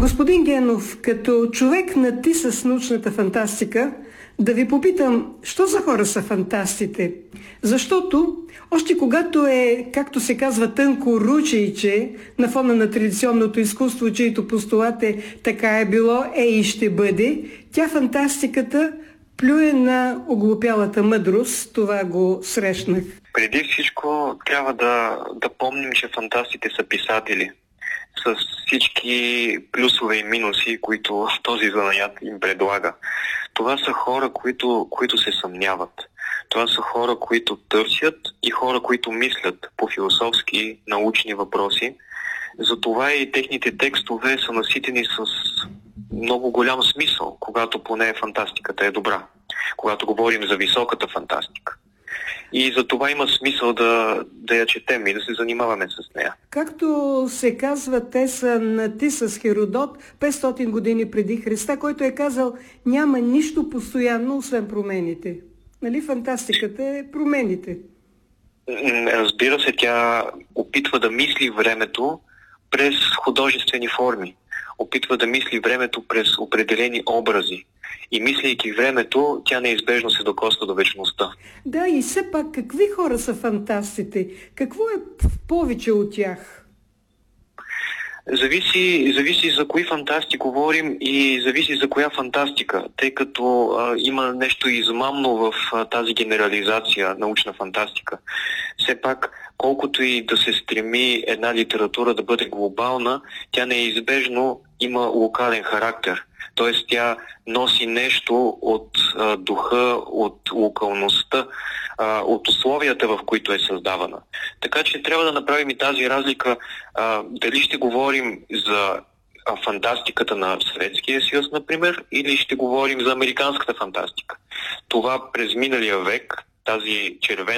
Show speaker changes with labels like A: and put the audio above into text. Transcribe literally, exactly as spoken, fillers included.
A: Господин Генов, като човек на ти с научната фантастика, да ви попитам, що за хора са фантастите? Защото още когато е, както се казва, тънко ручейче на фона на традиционното изкуство, чието постулат е така е било, е и ще бъде, тя фантастиката плюе на оглупялата мъдрост. Това го срещнах.
B: Преди всичко трябва да, да помним, че фантастите са писатели с всички плюсове и минуси, които този занаят им предлага. Това са хора, които, които се съмняват. Това са хора, които търсят и хора, които мислят по философски, научни въпроси. Затова и техните текстове са наситени с много голям смисъл, когато поне фантастиката е добра. Когато говорим за високата фантастика. И за това има смисъл да, да я четем и да се занимаваме с нея.
A: Както се казва, те са на ти с Херодот петстотин години преди Христа, който е казал, няма нищо постоянно, освен промените. Нали, фантастиката е промените.
B: Разбира се, тя опитва да мисли времето през художествени форми. Опитва да мисли времето през определени образи. И мислейки времето, тя неизбежно се докосва до вечността.
A: Да, и все пак, какви хора са фантастите? Какво е повече от тях?
B: Зависи, зависи за кои фантасти говорим и зависи за коя фантастика, тъй като а, има нещо измамно в а, тази генерализация научна фантастика. Все пак, колкото и да се стреми една литература да бъде глобална, тя неизбежно има локален характер. Тоест тя носи нещо от а, духа, от локалността, а, от условията, в които е създавана. Така че трябва да направим и тази разлика, а, дали ще говорим за а, фантастиката на Съветския съюз, например, или ще говорим за американската фантастика. Това през миналия век, тази червена